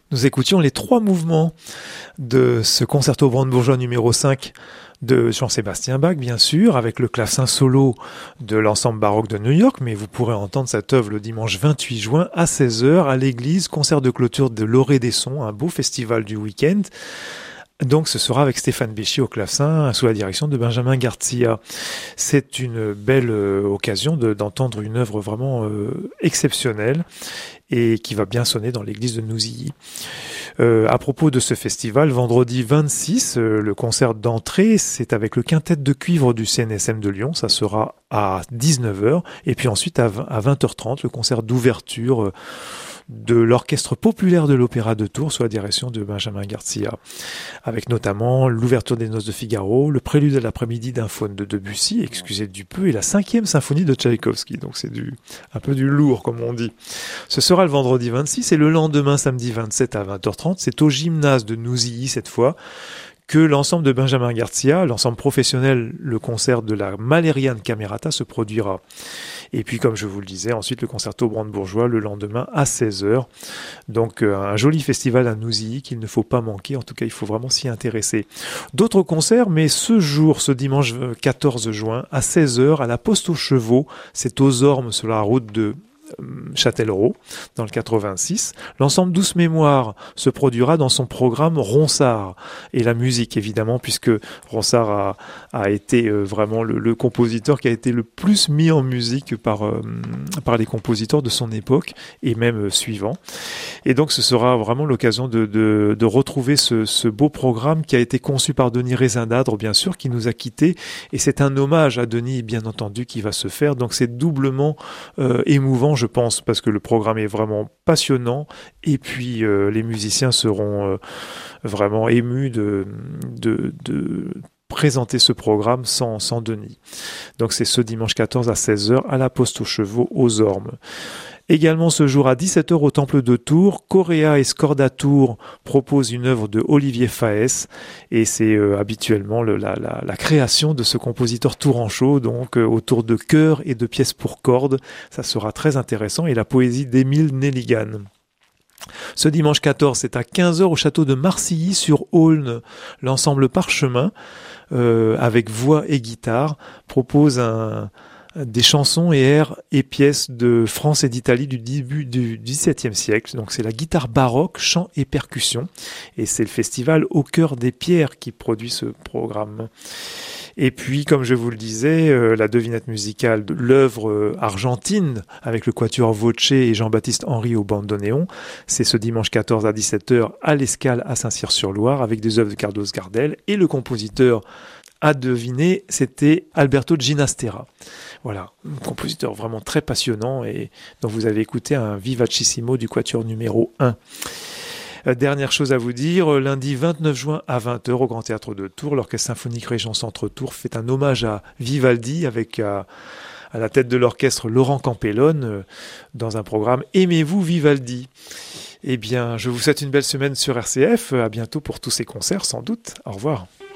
Nous écoutions les 3 mouvements de ce concerto brandebourgeois numéro 5 de Jean-Sébastien Bach, bien sûr, avec le clavecin solo de l'ensemble baroque de New York, mais vous pourrez entendre cette œuvre le dimanche 28 juin à 16h à l'église, concert de clôture de l'Orée des Sons, un beau festival du week-end. Donc ce sera avec Stéphane Béchy au clavecin sous la direction de Benjamin Garcia. C'est une belle occasion d'entendre une œuvre vraiment exceptionnelle et qui va bien sonner dans l'église de Nouzilly. À propos de ce festival, vendredi 26, le concert d'entrée, c'est avec le quintet de cuivre du CNSM de Lyon, ça sera à 19h, et puis ensuite à 20h30, le concert d'ouverture de l'Orchestre populaire de l'Opéra de Tours sous la direction de Benjamin Garcia, avec notamment l'ouverture des Noces de Figaro, le prélude à l'après-midi d'un faune de Debussy, excusez du peu, et la 5e symphonie de Tchaïkovski, donc c'est un peu du lourd comme on dit. Ce sera le vendredi 26 et le lendemain, samedi 27 à 20h30, c'est au gymnase de Nouzilly cette fois, que l'ensemble de Benjamin Garcia, l'ensemble professionnel, le concert de la Malériane Camerata se produira. Et puis, comme je vous le disais, ensuite le concerto brandebourgeois le lendemain à 16h. Donc, un joli festival à Nouzilly qu'il ne faut pas manquer. En tout cas, il faut vraiment s'y intéresser. D'autres concerts, mais ce dimanche 14 juin, à 16h, à la Poste aux Chevaux, c'est aux Ormes sur la route de Châtellerault, dans le 86. L'ensemble Douce Mémoire se produira dans son programme Ronsard. Et la musique, évidemment, puisque Ronsard a été vraiment le compositeur qui a été le plus mis en musique par les compositeurs de son époque, et même suivant. Et donc, ce sera vraiment l'occasion de retrouver ce beau programme qui a été conçu par Denis Rézindadre, bien sûr, qui nous a quittés. Et c'est un hommage à Denis, bien entendu, qui va se faire. Donc, c'est doublement émouvant, je pense, parce que le programme est vraiment passionnant et puis les musiciens seront vraiment émus de présenter ce programme sans Denis. Donc c'est ce dimanche 14 à 16h à la Poste aux Chevaux aux Ormes. Également ce jour à 17h au Temple de Tours, Correa et Scorda Tours proposent une œuvre de Olivier Faès et c'est habituellement la création de ce compositeur tourangeau, donc autour de chœurs et de pièces pour cordes. Ça sera très intéressant, et la poésie d'Émile Nelligan. Ce dimanche 14, c'est à 15h au château de Marcilly sur Aulne. L'ensemble Parchemin, avec voix et guitare, propose des chansons et airs et pièces de France et d'Italie du début du XVIIe siècle. Donc c'est la guitare baroque, chant et percussion. Et c'est le festival Au cœur des pierres qui produit ce programme. Et puis, comme je vous le disais, la devinette musicale de l'œuvre argentine avec le quatuor Voce et Jean-Baptiste Henry au bandoneon, c'est ce dimanche 14 à 17h à l'Escale à Saint-Cyr-sur-Loire avec des œuvres de Carlos Gardel. Et le compositeur à deviner, c'était Alberto Ginastera. Voilà, un compositeur vraiment très passionnant et dont vous avez écouté un Vivacissimo du quatuor numéro 1. Dernière chose à vous dire, lundi 29 juin à 20h au Grand Théâtre de Tours, l'Orchestre Symphonique Région Centre Tours fait un hommage à Vivaldi avec à la tête de l'orchestre Laurent Campellone dans un programme Aimez-vous Vivaldi. Eh bien, je vous souhaite une belle semaine sur RCF, à bientôt pour tous ces concerts sans doute, au revoir.